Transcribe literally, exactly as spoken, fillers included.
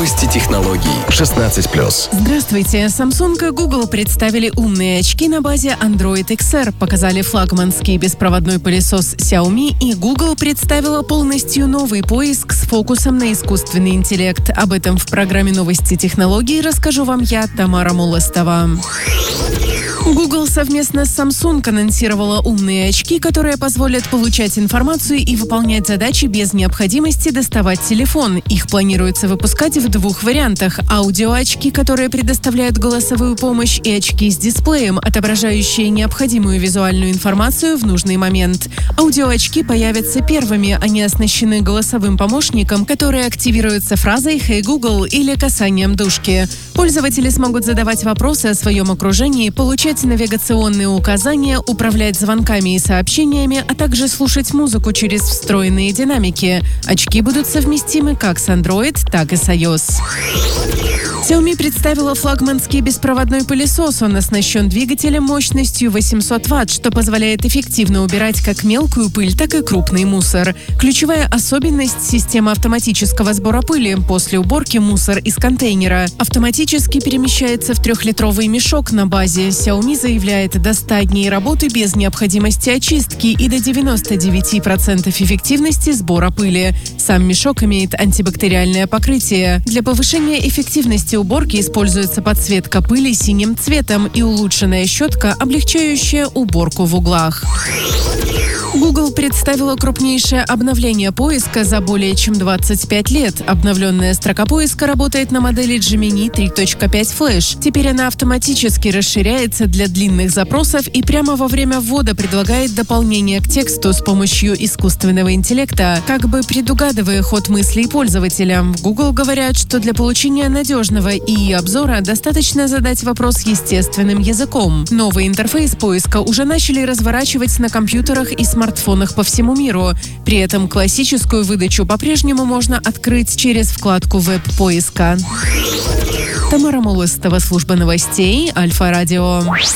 Новости технологий. шестнадцать плюс. Здравствуйте. Samsung и Google представили умные очки на базе Android икс ар, показали флагманский беспроводной пылесос Xiaomi, и Google представила полностью новый поиск с фокусом на искусственный интеллект. Об этом в программе «Новости технологий» расскажу вам я, Тамара Молостова. Google совместно с Samsung анонсировала умные очки, которые позволят получать информацию и выполнять задачи без необходимости доставать телефон. Их планируется выпускать в двух вариантах: аудиоочки, которые предоставляют голосовую помощь, и очки с дисплеем, отображающие необходимую визуальную информацию в нужный момент. Аудиоочки появятся первыми. Они оснащены голосовым помощником, который активируется фразой «Hey Google» или касанием дужки. Пользователи смогут задавать вопросы о своем окружении, получать навигационные указания, управлять звонками и сообщениями, а также слушать музыку через встроенные динамики. Очки будут совместимы как с Android, так и с iOS. Xiaomi представила флагманский беспроводной пылесос. Он оснащен двигателем мощностью восемьсот ватт, что позволяет эффективно убирать как мелкую пыль, так и крупный мусор. Ключевая особенность – система автоматического сбора пыли. После уборки мусор из контейнера автоматически перемещается в трехлитровый мешок на базе. Xiaomi заявляет, до ста дней работы без необходимости очистки и до девяноста девяти процентов эффективности сбора пыли. Сам мешок имеет антибактериальное покрытие. Для повышения эффективности уборки используется подсветка пыли синим цветом и улучшенная щетка, облегчающая уборку в углах. Google представила крупнейшее обновление поиска за более чем двадцать пять лет. Обновленная строка поиска работает на модели Gemini три точка пять Flash. Теперь она автоматически расширяется для длинных запросов и прямо во время ввода предлагает дополнение к тексту с помощью искусственного интеллекта, как бы предугадывая ход мыслей пользователя. В Google говорят, что для получения надежного и и-обзора достаточно задать вопрос естественным языком. Новый интерфейс поиска уже начали разворачивать на компьютерах и смартфонах. смартфонах по всему миру. При этом классическую выдачу по-прежнему можно открыть через вкладку веб-поиска. Тамара Молостова, служба новостей Альфа Радио.